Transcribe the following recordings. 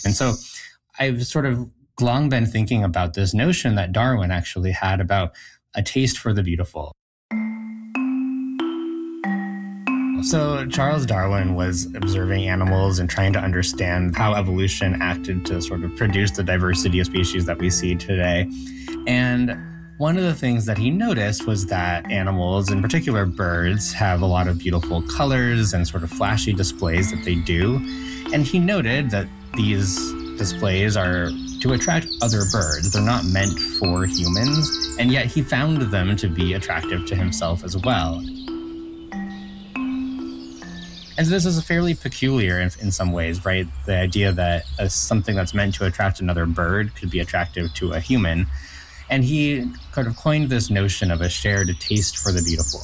And so I've sort of long been thinking about this notion that Darwin actually had about a taste for the beautiful. So Charles Darwin was observing animals and trying to understand how evolution acted to sort of produce the diversity of species that we see today. And one of the things that he noticed was that animals, in particular birds, have a lot of beautiful colors and sort of flashy displays that they do. And he noted that these displays are to attract other birds. They're not meant for humans, and yet he found them to be attractive to himself as well. And so this is fairly peculiar in some ways, right? The idea that something that's meant to attract another bird could be attractive to a human. And he kind of coined this notion of a shared taste for the beautiful.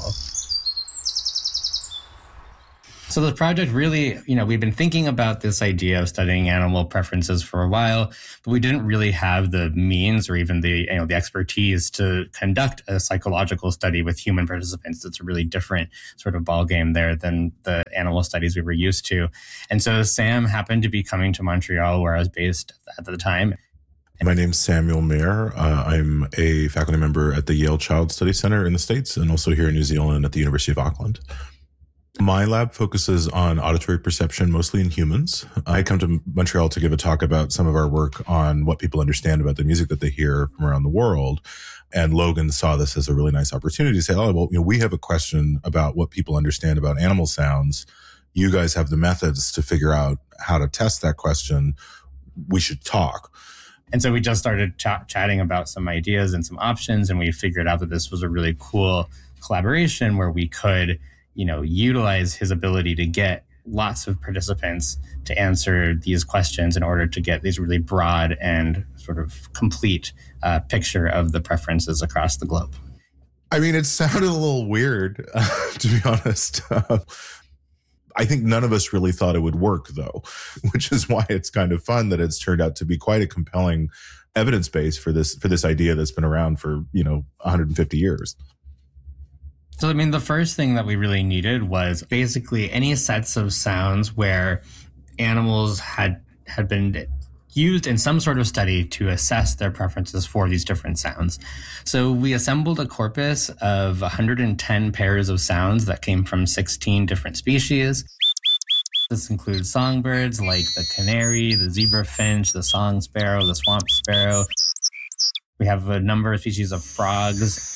So the project really, we've been thinking about this idea of studying animal preferences for a while, but we didn't really have the means or even the expertise to conduct a psychological study with human participants. It's a really different sort of ballgame there than the animal studies we were used to. And so Sam happened to be coming to Montreal, where I was based at the time. My name's Samuel Mayer. I'm a faculty member at the Yale Child Study Center in the States and also here in New Zealand at the University of Auckland. My lab focuses on auditory perception, mostly in humans. I come to Montreal to give a talk about some of our work on what people understand about the music that they hear from around the world. And Logan saw this as a really nice opportunity to say, we have a question about what people understand about animal sounds. You guys have the methods to figure out how to test that question. We should talk. And so we just started chatting about some ideas and some options, and we figured out that this was a really cool collaboration where we could utilize his ability to get lots of participants to answer these questions in order to get these really broad and sort of complete picture of the preferences across the globe. I mean, it sounded a little weird, to be honest. I think none of us really thought it would work, though, which is why it's kind of fun that it's turned out to be quite a compelling evidence base for this idea that's been around for, 150 years. So, the first thing that we really needed was basically any sets of sounds where animals had been used in some sort of study to assess their preferences for these different sounds. So we assembled a corpus of 110 pairs of sounds that came from 16 different species. This includes songbirds like the canary, the zebra finch, the song sparrow, the swamp sparrow. We have a number of species of frogs.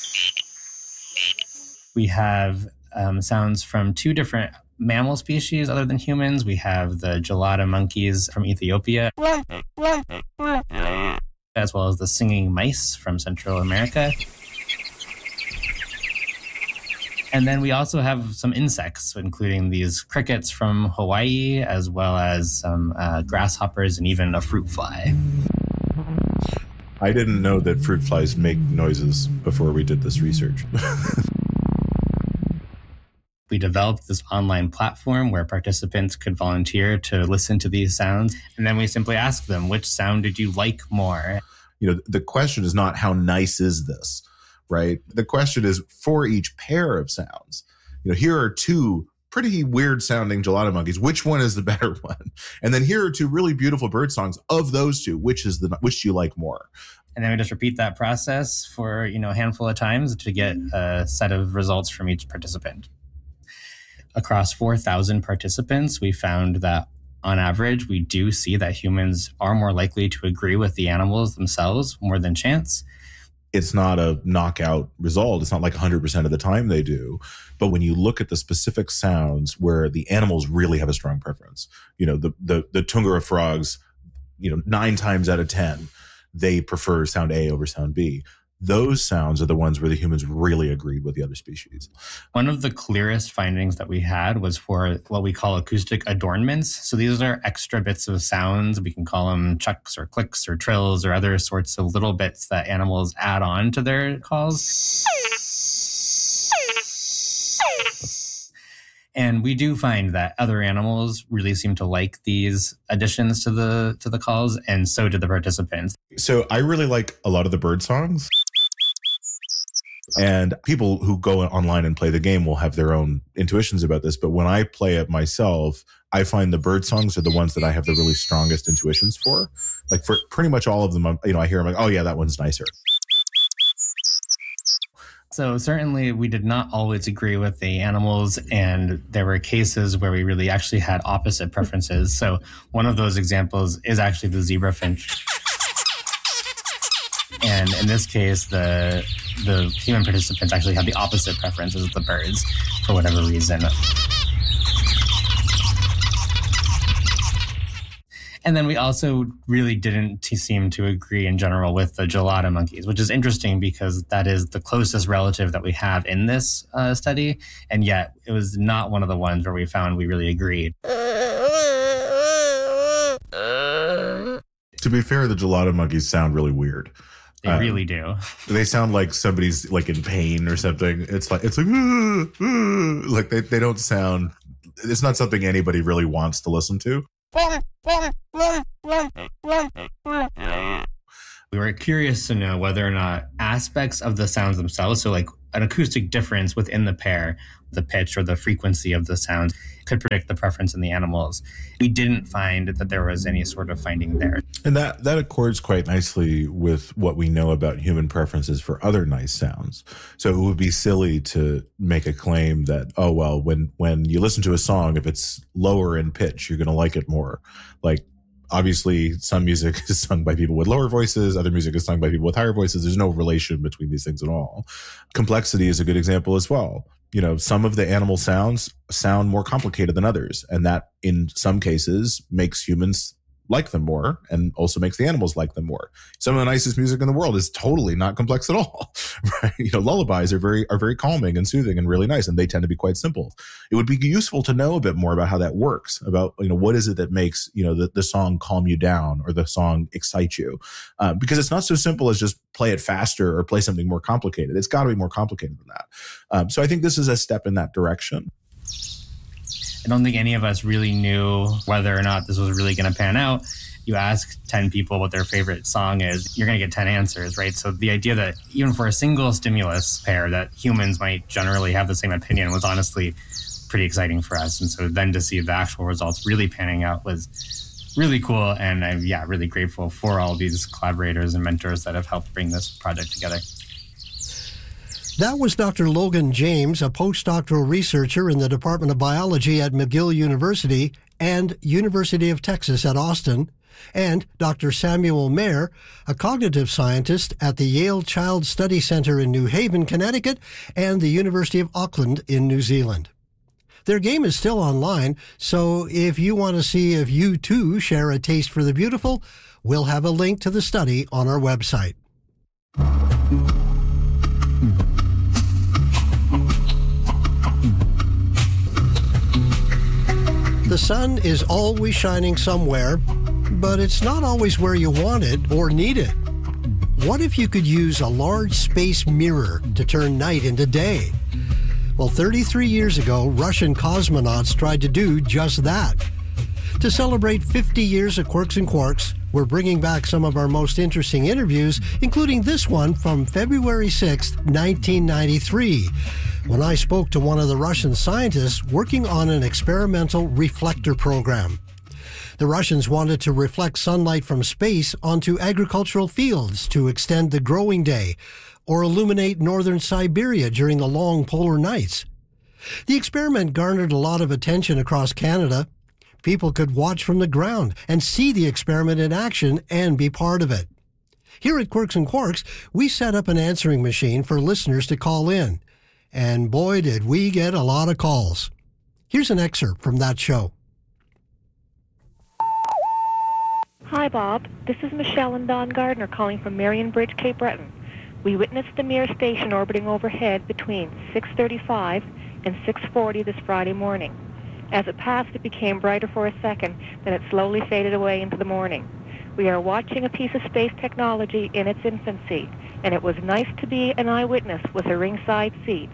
We have sounds from 2 different mammal species other than humans. We have the gelada monkeys from Ethiopia, as well as the singing mice from Central America. And then we also have some insects, including these crickets from Hawaii, as well as some grasshoppers and even a fruit fly. I didn't know that fruit flies make noises before we did this research. We developed this online platform where participants could volunteer to listen to these sounds. And then we simply asked them, which sound did you like more? The question is not how nice is this, right? The question is for each pair of sounds. Here are 2 pretty weird sounding gelada monkeys. Which one is the better one? And then here are 2 really beautiful bird songs. Of those 2, which do you like more? And then we just repeat that process for, a handful of times to get a set of results from each participant. Across 4,000 participants, we found that on average, we do see that humans are more likely to agree with the animals themselves more than chance. It's not a knockout result. It's not like 100% of the time they do. But when you look at the specific sounds where the animals really have a strong preference, the Tungara frogs, 9 times out of 10, they prefer sound A over sound B. Those sounds are the ones where the humans really agreed with the other species. One of the clearest findings that we had was for what we call acoustic adornments. So these are extra bits of sounds. We can call them chucks or clicks or trills or other sorts of little bits that animals add on to their calls. And we do find that other animals really seem to like these additions to the calls, and so did the participants. So I really like a lot of the bird songs. And people who go online and play the game will have their own intuitions about this. But when I play it myself, I find the bird songs are the ones that I have the really strongest intuitions for. Like for pretty much all of them, I hear them like, oh yeah, that one's nicer. So certainly we did not always agree with the animals, and there were cases where we really actually had opposite preferences. So one of those examples is actually the zebra finch. And in this case, the human participants actually had the opposite preferences of the birds for whatever reason. And then we also really didn't seem to agree in general with the gelada monkeys, which is interesting because that is the closest relative that we have in this study. And yet it was not one of the ones where we found we really agreed. To be fair, the gelada monkeys sound really weird. They really do. They sound like somebody's like in pain or something. It's like like they don't sound. It's not something anybody really wants to listen to. We were curious to know whether or not aspects of the sounds themselves, so like an acoustic difference within the pair, the pitch or the frequency of the sound, could predict the preference in the animals. We didn't find that there was any sort of finding there. And that accords quite nicely with what we know about human preferences for other nice sounds. So it would be silly to make a claim that, oh, well, when you listen to a song, if it's lower in pitch, you're going to like it more. Like, obviously, some music is sung by people with lower voices. Other music is sung by people with higher voices. There's no relation between these things at all. Complexity is a good example as well. Some of the animal sounds sound more complicated than others. And that, in some cases, makes humans like them more and also makes the animals like them more. Some of the nicest music in the world is totally not complex at all. Right? Lullabies are very calming and soothing and really nice, and they tend to be quite simple. It would be useful to know a bit more about how that works, about, what is it that makes, the song calm you down or the song excite you? Because it's not so simple as just play it faster or play something more complicated. It's got to be more complicated than that. So I think this is a step in that direction. I don't think any of us really knew whether or not this was really going to pan out. You ask 10 people what their favorite song is, you're going to get 10 answers, right? So the idea that even for a single stimulus pair that humans might generally have the same opinion was honestly pretty exciting for us. And so then to see the actual results really panning out was really cool. And I'm, really grateful for all these collaborators and mentors that have helped bring this project together. That was Dr. Logan James, a postdoctoral researcher in the Department of Biology at McGill University and University of Texas at Austin, and Dr. Samuel Mayer, a cognitive scientist at the Yale Child Study Center in New Haven, Connecticut, and the University of Auckland in New Zealand. Their game is still online, so if you want to see if you too share a taste for the beautiful, we'll have a link to the study on our website. The sun is always shining somewhere, but it's not always where you want it or need it. What if you could use a large space mirror to turn night into day? Well, 33 years ago, Russian cosmonauts tried to do just that. To celebrate 50 years of Quirks and Quarks, we're bringing back some of our most interesting interviews, including this one from February 6, 1993, when I spoke to one of the Russian scientists working on an experimental reflector program. The Russians wanted to reflect sunlight from space onto agricultural fields to extend the growing day or illuminate northern Siberia during the long polar nights. The experiment garnered a lot of attention across Canada. People could watch from the ground and see the experiment in action and be part of it. Here at Quirks and Quarks, we set up an answering machine for listeners to call in. And boy, did we get a lot of calls. Here's an excerpt from that show. Hi, Bob. This is Michelle and Don Gardner calling from Marion Bridge, Cape Breton. We witnessed the Mir station orbiting overhead between 6:35 and 6:40 this Friday morning. As it passed, it became brighter for a second, then it slowly faded away into the morning. We are watching a piece of space technology in its infancy, and it was nice to be an eyewitness with a ringside seat.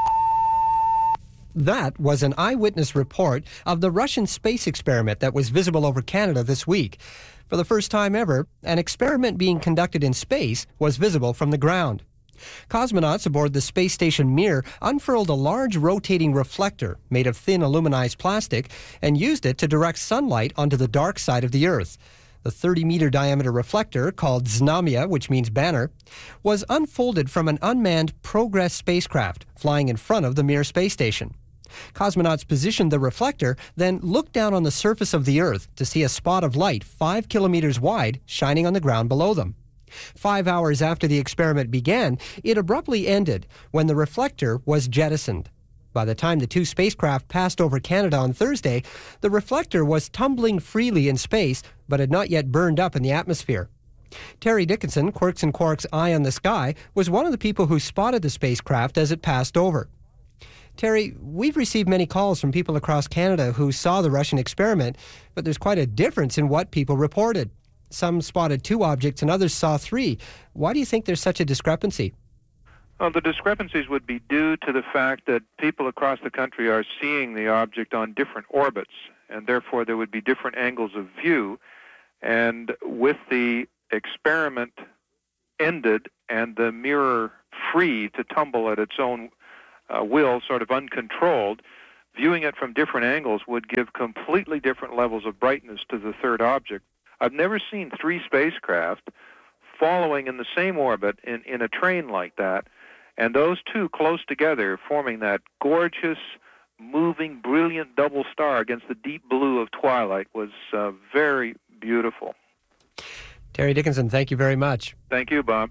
That was an eyewitness report of the Russian space experiment that was visible over Canada this week. For the first time ever, an experiment being conducted in space was visible from the ground. Cosmonauts aboard the space station Mir unfurled a large rotating reflector made of thin aluminized plastic and used it to direct sunlight onto the dark side of the Earth. The 30-meter diameter reflector, called Znamia, which means banner, was unfolded from an unmanned Progress spacecraft flying in front of the Mir space station. Cosmonauts positioned the reflector, then looked down on the surface of the Earth to see a spot of light 5 kilometers wide shining on the ground below them. 5 hours after the experiment began, it abruptly ended when the reflector was jettisoned. By the time the two spacecraft passed over Canada on Thursday, the reflector was tumbling freely in space, but had not yet burned up in the atmosphere. Terry Dickinson, Quirks and Quarks' Eye on the Sky, was one of the people who spotted the spacecraft as it passed over. Terry, we've received many calls from people across Canada who saw the Russian experiment, but there's quite a difference in what people reported. Some spotted 2 objects and others saw 3. Why do you think there's such a discrepancy? Well, the discrepancies would be due to the fact that people across the country are seeing the object on different orbits, and therefore there would be different angles of view. And with the experiment ended and the mirror free to tumble at its own will, sort of uncontrolled, viewing it from different angles would give completely different levels of brightness to the third object. I've never seen 3 spacecraft following in the same orbit in a train like that, and those 2 close together forming that gorgeous, moving, brilliant double star against the deep blue of twilight was very beautiful. Terry Dickinson, thank you very much. Thank you, Bob.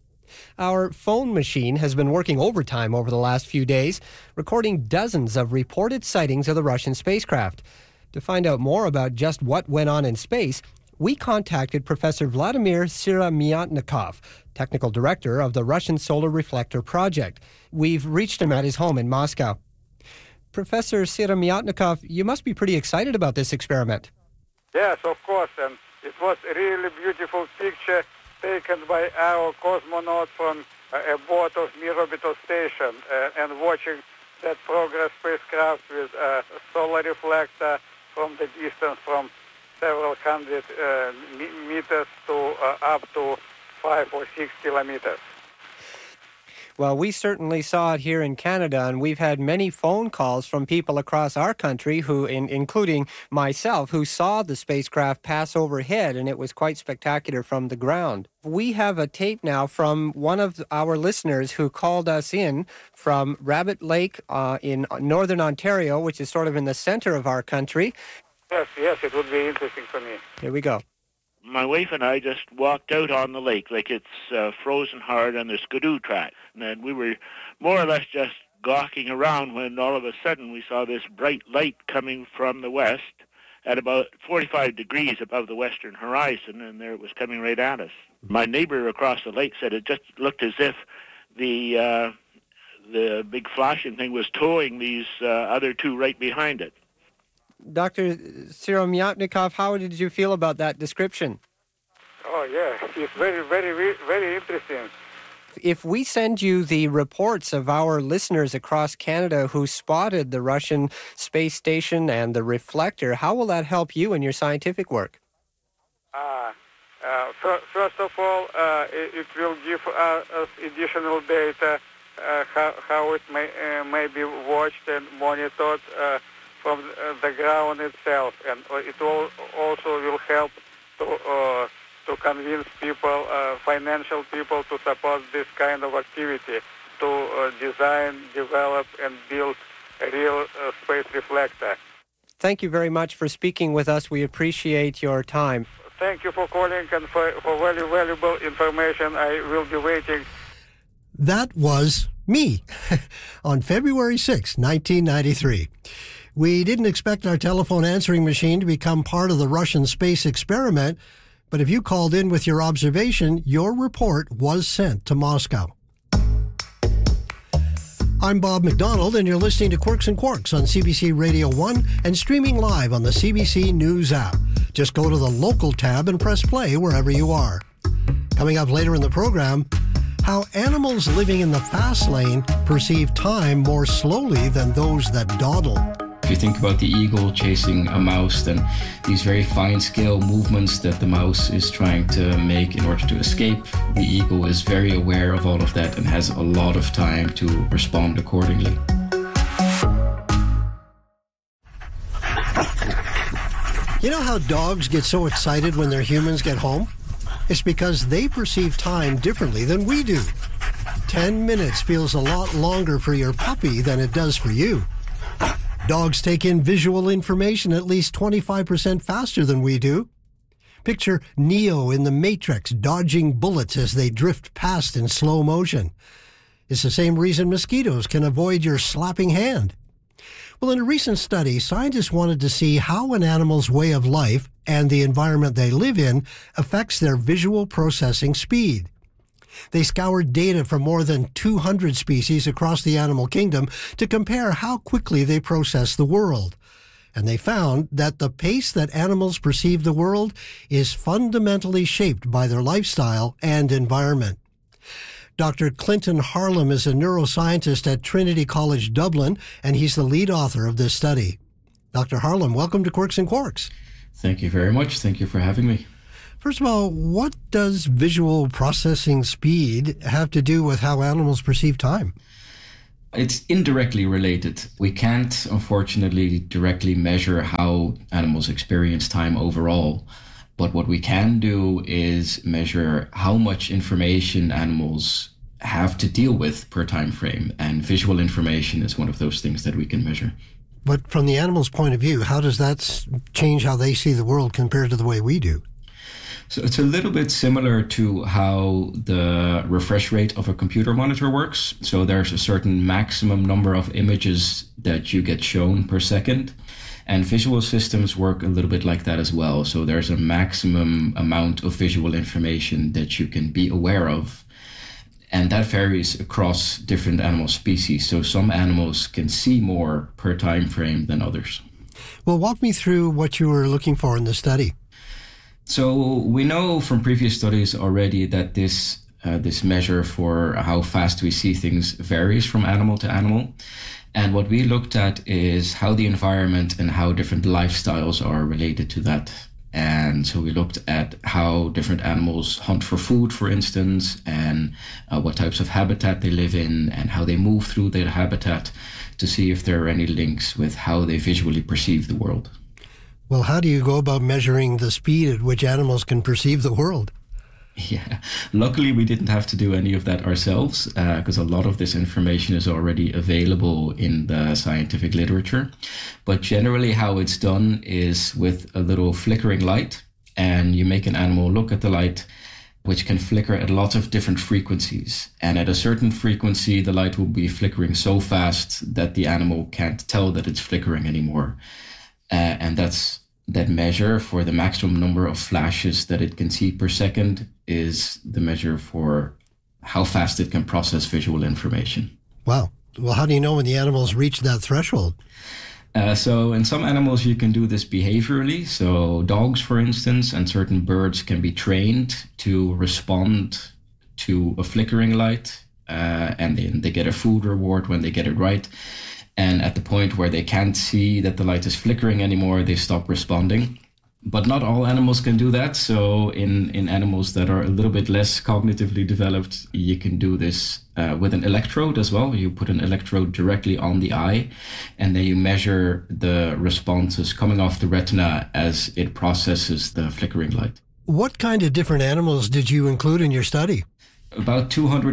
Our phone machine has been working overtime over the last few days, recording dozens of reported sightings of the Russian spacecraft. To find out more about just what went on in space, we contacted Professor Vladimir Siromyatnikov, technical director of the Russian Solar Reflector Project. We've reached him at his home in Moscow. Professor Siromyatnikov, you must be pretty excited about this experiment. Yes, of course, and it was a really beautiful picture taken by our cosmonaut from aboard of Mir orbital station, and watching that Progress spacecraft with a solar reflector from the distance from several hundred meters to up to 5 or 6 kilometers. Well, we certainly saw it here in Canada, and we've had many phone calls from people across our country, who, including myself, who saw the spacecraft pass overhead, and it was quite spectacular from the ground. We have a tape now from one of our listeners who called us in from Rabbit Lake in northern Ontario, which is sort of in the center of our country. Yes, it would be interesting for me. Here we go. My wife and I just walked out on the lake like it's frozen hard on the Skidoo track. And then we were more or less just gawking around when all of a sudden we saw this bright light coming from the west at about 45 degrees above the western horizon, and there it was coming right at us. My neighbor across the lake said it just looked as if the big flashing thing was towing these other 2 right behind it. Dr. Siromyatnikov, how did you feel about that description? Oh, yeah, it's very, very, very interesting. If we send you the reports of our listeners across Canada who spotted the Russian space station and the reflector, how will that help you in your scientific work? First of all, it will give us additional data how it may be watched and monitored from the ground itself, and it also will help to convince people, financial people, to support this kind of activity, to design, develop, and build a real space reflector. Thank you very much for speaking with us. We appreciate your time. Thank you for calling and for very valuable information. I will be waiting. That was me on February 6, 1993. We didn't expect our telephone answering machine to become part of the Russian space experiment, but if you called in with your observation, your report was sent to Moscow. I'm Bob McDonald, and you're listening to Quirks and Quarks on CBC Radio 1 and streaming live on the CBC News app. Just go to the local tab and press play wherever you are. Coming up later in the program, how animals living in the fast lane perceive time more slowly than those that dawdle. If you think about the eagle chasing a mouse, then these very fine-scale movements that the mouse is trying to make in order to escape, the eagle is very aware of all of that and has a lot of time to respond accordingly. You know how dogs get so excited when their humans get home? It's because they perceive time differently than we do. 10 minutes feels a lot longer for your puppy than it does for you. Dogs take in visual information at least 25% faster than we do. Picture Neo in The Matrix dodging bullets as they drift past in slow motion. It's the same reason mosquitoes can avoid your slapping hand. Well, in a recent study, scientists wanted to see how an animal's way of life and the environment they live in affects their visual processing speed. They scoured data from more than 200 species across the animal kingdom to compare how quickly they process the world. And they found that the pace that animals perceive the world is fundamentally shaped by their lifestyle and environment. Dr. Clinton Harlem is a neuroscientist at Trinity College Dublin, and he's the lead author of this study. Dr. Harlem, welcome to Quirks and Quarks. Thank you very much. Thank you for having me. First of all, what does visual processing speed have to do with how animals perceive time? It's indirectly related. We can't, unfortunately, directly measure how animals experience time overall. But what we can do is measure how much information animals have to deal with per time frame. And visual information is one of those things that we can measure. But from the animal's point of view, how does that change how they see the world compared to the way we do? So it's a little bit similar to how the refresh rate of a computer monitor works. So there's a certain maximum number of images that you get shown per second. And visual systems work a little bit like that as well. So there's a maximum amount of visual information that you can be aware of. And that varies across different animal species. So some animals can see more per time frame than others. Well, walk me through what you were looking for in the study. So we know from previous studies already that this measure for how fast we see things varies from animal to animal. And what we looked at is how the environment and how different lifestyles are related to that. And so we looked at how different animals hunt for food, for instance, and what types of habitat they live in and how they move through their habitat to see if there are any links with how they visually perceive the world. Well, how do you go about measuring the speed at which animals can perceive the world? Yeah, luckily we didn't have to do any of that ourselves because a lot of this information is already available in the scientific literature. But generally how it's done is with a little flickering light, and you make an animal look at the light, which can flicker at lots of different frequencies. And at a certain frequency, the light will be flickering so fast that the animal can't tell that it's flickering anymore. And that measure for the maximum number of flashes that it can see per second is the measure for how fast it can process visual information. Wow. Well, how do you know when the animals reach that threshold? So in some animals, you can do this behaviorally. So dogs, for instance, and certain birds can be trained to respond to a flickering light, and then they get a food reward when they get it right. And at the point where they can't see that the light is flickering anymore, they stop responding. But not all animals can do that. So in animals that are a little bit less cognitively developed, you can do this with an electrode as well. You put an electrode directly on the eye, and then you measure the responses coming off the retina as it processes the flickering light. What kind of different animals did you include in your study? About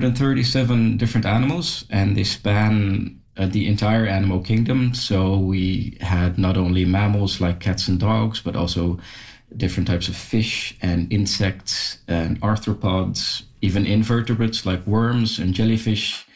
237 different animals, and they span the entire animal kingdom. So we had not only mammals like cats and dogs, but also different types of fish and insects and arthropods, even invertebrates like worms and jellyfish,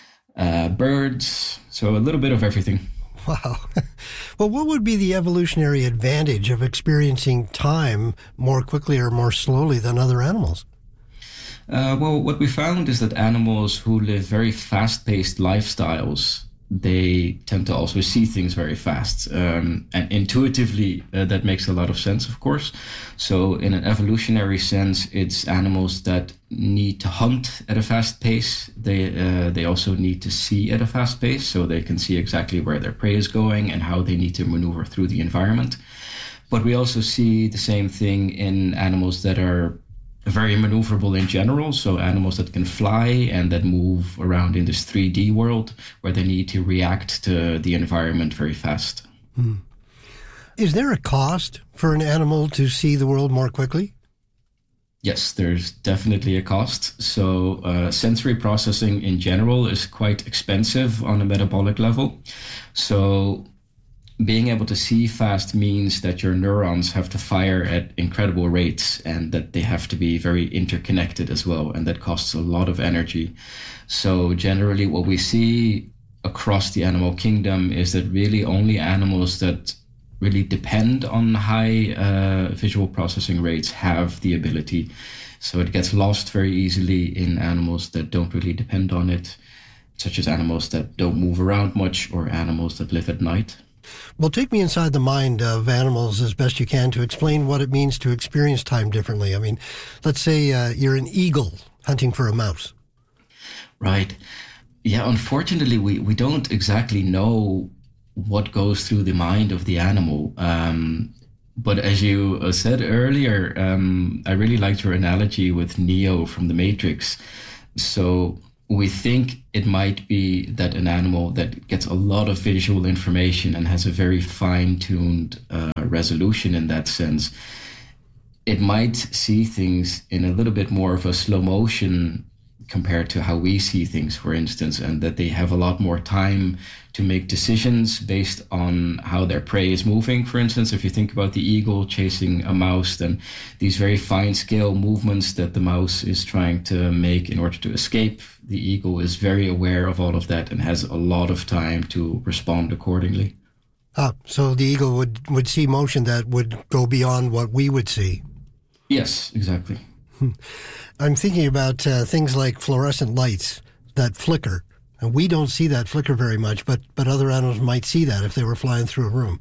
birds. So a little bit of everything. Wow. Well, what would be the evolutionary advantage of experiencing time more quickly or more slowly than other animals? Well, what we found is that animals who live very fast-paced lifestyles, they tend to also see things very fast. And intuitively, that makes a lot of sense, of course. So in an evolutionary sense, it's animals that need to hunt at a fast pace. They also need to see at a fast pace, so they can see exactly where their prey is going and how they need to maneuver through the environment. But we also see the same thing in animals that are very maneuverable in general, so animals that can fly and that move around in this 3D world where they need to react to the environment very fast. Is there a cost for an animal to see the world more quickly? Yes, there's definitely a cost. So sensory processing in general is quite expensive on a metabolic level. So being able to see fast means that your neurons have to fire at incredible rates and that they have to be very interconnected as well. And that costs a lot of energy. So generally what we see across the animal kingdom is that really only animals that really depend on high visual processing rates have the ability. So it gets lost very easily in animals that don't really depend on it, such as animals that don't move around much or animals that live at night. Well, take me inside the mind of animals as best you can to explain what it means to experience time differently. I mean, let's say you're an eagle hunting for a mouse. Right. Yeah, unfortunately, we don't exactly know what goes through the mind of the animal. But as you said earlier, I really liked your analogy with Neo from The Matrix. So we think it might be that an animal that gets a lot of visual information and has a very fine-tuned resolution in that sense, it might see things in a little bit more of a slow motion compared to how we see things, for instance, and that they have a lot more time to make decisions based on how their prey is moving. For instance, if you think about the eagle chasing a mouse, then these very fine scale movements that the mouse is trying to make in order to escape, the eagle is very aware of all of that and has a lot of time to respond accordingly. So the eagle would see motion that would go beyond what we would see. Yes, exactly. I'm thinking about things like fluorescent lights that flicker. And we don't see that flicker very much, but other animals might see that if they were flying through a room.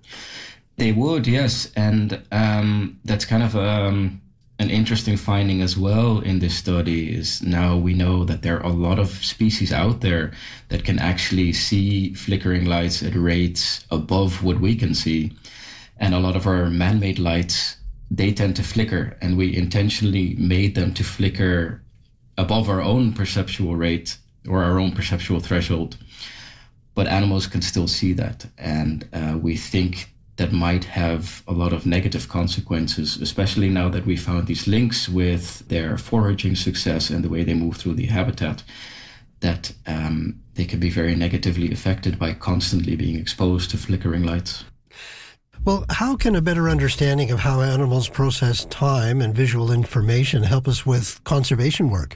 They would, yes. And that's kind of an interesting finding as well in this study is now we know that there are a lot of species out there that can actually see flickering lights at rates above what we can see. And a lot of our man-made lights, they tend to flicker, and we intentionally made them to flicker above our own perceptual rate or our own perceptual threshold. But animals can still see that. And we think that might have a lot of negative consequences, especially now that we found these links with their foraging success and the way they move through the habitat, that they can be very negatively affected by constantly being exposed to flickering lights. Well, how can a better understanding of how animals process time and visual information help us with conservation work?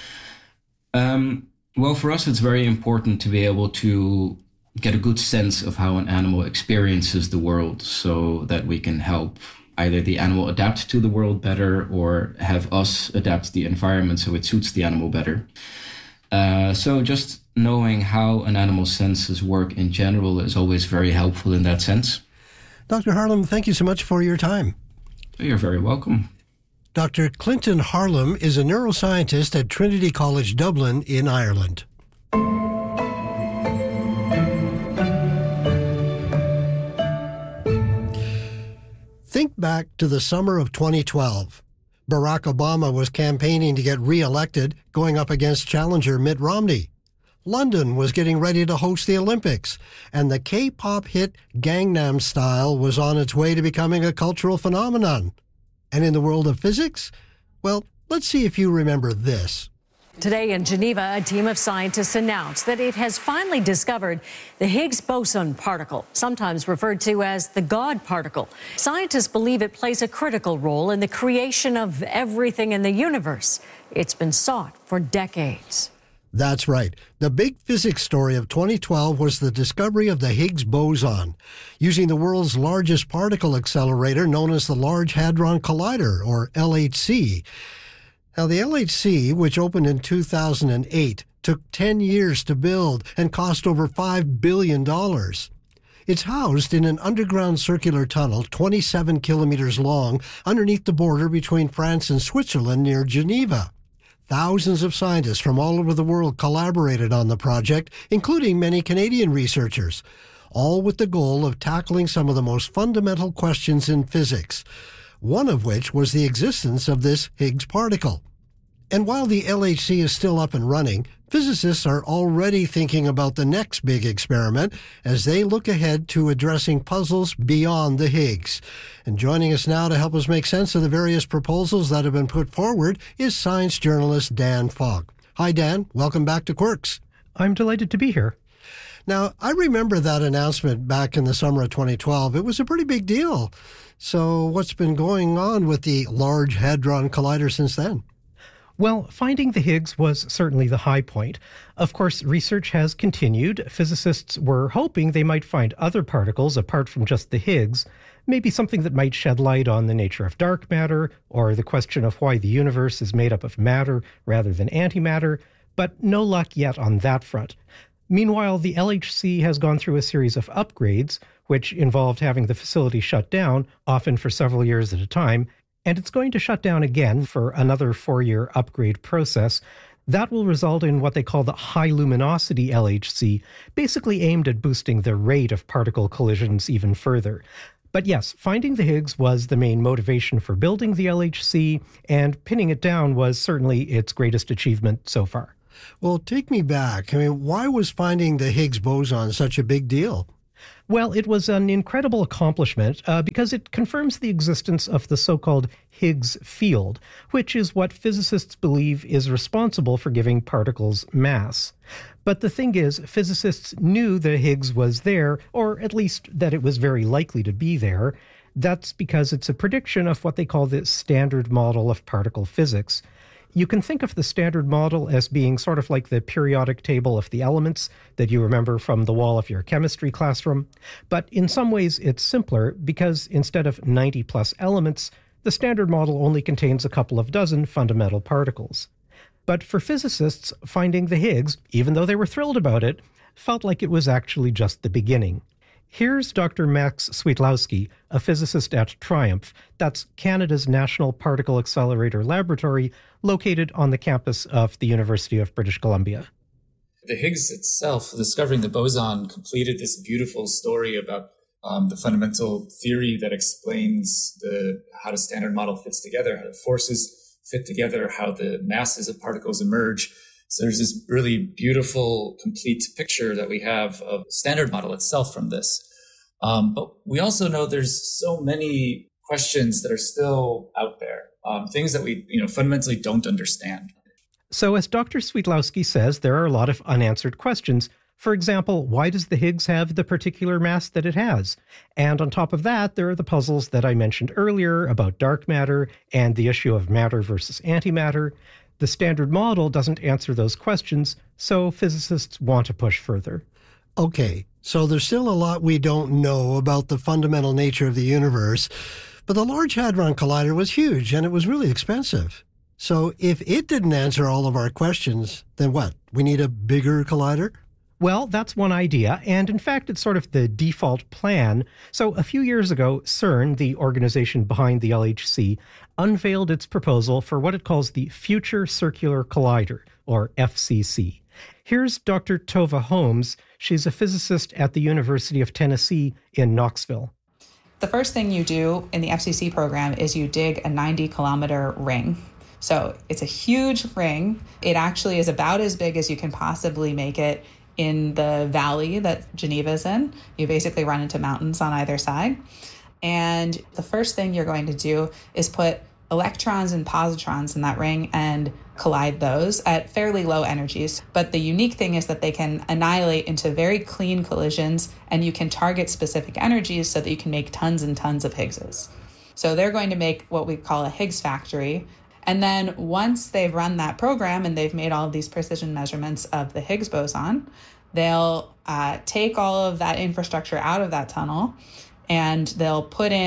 Well, for us, it's very important to be able to get a good sense of how an animal experiences the world so that we can help either the animal adapt to the world better or have us adapt the environment so it suits the animal better. So just knowing how an animal's senses work in general is always very helpful in that sense. Dr. Harlem, thank you so much for your time. You're very welcome. Dr. Clinton Harlem is a neuroscientist at Trinity College Dublin in Ireland. Think back to the summer of 2012. Barack Obama was campaigning to get re-elected, going up against challenger Mitt Romney. London was getting ready to host the Olympics, and the K-pop hit Gangnam Style was on its way to becoming a cultural phenomenon. And in the world of physics? Well, let's see if you remember this. Today in Geneva, a team of scientists announced that it has finally discovered the Higgs boson particle, sometimes referred to as the God particle. Scientists believe it plays a critical role in the creation of everything in the universe. It's been sought for decades. That's right. The big physics story of 2012 was the discovery of the Higgs boson, using the world's largest particle accelerator known as the Large Hadron Collider, or LHC. Now, the LHC, which opened in 2008, took 10 years to build, and cost over $5 billion. It's housed in an underground circular tunnel 27 kilometers long underneath the border between France and Switzerland near Geneva. Thousands of scientists from all over the world collaborated on the project, including many Canadian researchers, all with the goal of tackling some of the most fundamental questions in physics, one of which was the existence of this Higgs particle. And while the LHC is still up and running, physicists are already thinking about the next big experiment as they look ahead to addressing puzzles beyond the Higgs. And joining us now to help us make sense of the various proposals that have been put forward is science journalist Dan Falk. Hi, Dan. Welcome back to Quirks. I'm delighted to be here. Now, I remember that announcement back in the summer of 2012. It was a pretty big deal. So what's been going on with the Large Hadron Collider since then? Well, finding the Higgs was certainly the high point. Of course, research has continued. Physicists were hoping they might find other particles apart from just the Higgs, maybe something that might shed light on the nature of dark matter or the question of why the universe is made up of matter rather than antimatter, but no luck yet on that front. Meanwhile, the LHC has gone through a series of upgrades, which involved having the facility shut down, often for several years at a time, and it's going to shut down again for another 4-year upgrade process. That will result in what they call the high luminosity LHC, basically aimed at boosting the rate of particle collisions even further. But yes, finding the Higgs was the main motivation for building the LHC, and pinning it down was certainly its greatest achievement so far. Well, take me back. Why was finding the Higgs boson such a big deal? Well, it was an incredible accomplishment because it confirms the existence of the so-called Higgs field, which is what physicists believe is responsible for giving particles mass. But the thing is, physicists knew the Higgs was there, or at least that it was very likely to be there. That's because it's a prediction of what they call the Standard Model of particle physics. You can think of the Standard Model as being sort of like the periodic table of the elements that you remember from the wall of your chemistry classroom. But in some ways, it's simpler because instead of 90-plus elements, the Standard Model only contains a couple of dozen fundamental particles. But for physicists, finding the Higgs, even though they were thrilled about it, felt like it was actually just the beginning. Here's Dr. Max Swiatkowski, a physicist at TRIUMPH, that's Canada's National Particle Accelerator Laboratory, located on the campus of the University of British Columbia. The Higgs itself, discovering the boson, completed this beautiful story about the fundamental theory that explains how the Standard Model fits together, how the forces fit together, how the masses of particles emerge. So there's this really beautiful, complete picture that we have of the Standard Model itself from this. But we also know there's so many questions that are still out there, things that we fundamentally don't understand. So as Dr. Swiatkowski says, there are a lot of unanswered questions. For example, why does the Higgs have the particular mass that it has? And on top of that, there are the puzzles that I mentioned earlier about dark matter and the issue of matter versus antimatter. The Standard Model doesn't answer those questions, so physicists want to push further. Okay, so there's still a lot we don't know about the fundamental nature of the universe, but the Large Hadron Collider was huge and it was really expensive. So if it didn't answer all of our questions, then what? We need a bigger collider? Well, that's one idea, and in fact, it's sort of the default plan. So a few years ago, CERN, the organization behind the LHC, unveiled its proposal for what it calls the Future Circular Collider, or FCC. Here's Dr. Tova Holmes. She's a physicist at the University of Tennessee in Knoxville. The first thing you do in the FCC program is you dig a 90-kilometer ring. So it's a huge ring. It actually is about as big as you can possibly make it in the valley that Geneva is in. You basically run into mountains on either side. And the first thing you're going to do is put electrons and positrons in that ring and collide those at fairly low energies. But the unique thing is that they can annihilate into very clean collisions, and you can target specific energies so that you can make tons and tons of Higgses. So they're going to make what we call a Higgs factory. And then once they've run that program and they've made all of these precision measurements of the Higgs boson, they'll take all of that infrastructure out of that tunnel and they'll put in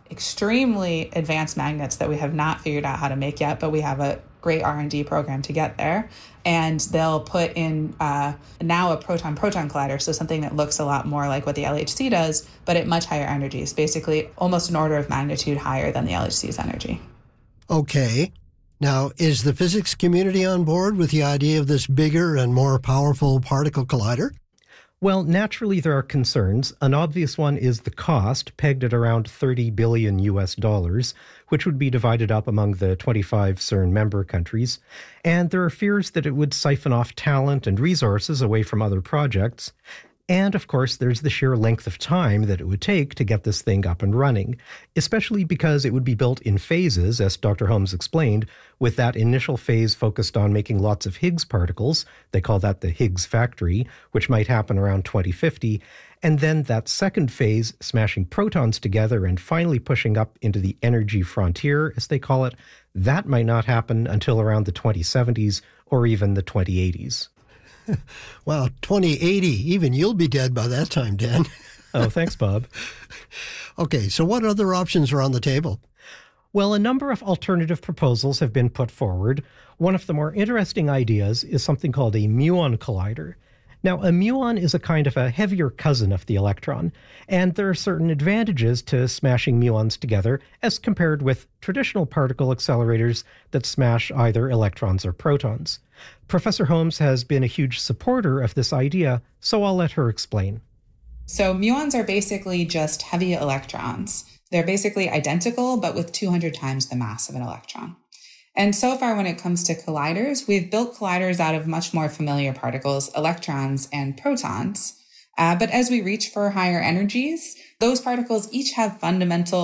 extremely advanced magnets that we have not figured out how to make yet, but we have a great R&D program to get there. And they'll put in now a proton-proton collider, so something that looks a lot more like what the LHC does, but at much higher energies, basically almost an order of magnitude higher than the LHC's energy. Okay. Now, is the physics community on board with the idea of this bigger and more powerful particle collider? Well, naturally, there are concerns. An obvious one is the cost, pegged at around $30 billion US, which would be divided up among the 25 CERN member countries. And there are fears that it would siphon off talent and resources away from other projects. And, of course, there's the sheer length of time that it would take to get this thing up and running, especially because it would be built in phases, as Dr. Holmes explained, with that initial phase focused on making lots of Higgs particles. They call that the Higgs factory, which might happen around 2050. And then that second phase, smashing protons together and finally pushing up into the energy frontier, as they call it, that might not happen until around the 2070s or even the 2080s. Wow, 2080, even you'll be dead by that time, Dan. Oh, thanks, Bob. Okay, so what other options are on the table? Well, a number of alternative proposals have been put forward. One of the more interesting ideas is something called a muon collider. Now, a muon is a kind of a heavier cousin of the electron, and there are certain advantages to smashing muons together as compared with traditional particle accelerators that smash either electrons or protons. Professor Holmes has been a huge supporter of this idea, so I'll let her explain. So muons are basically just heavy electrons. They're basically identical, but with 200 times the mass of an electron. And so far, when it comes to colliders, we've built colliders out of much more familiar particles, electrons and protons. But as we reach for higher energies, those particles each have fundamental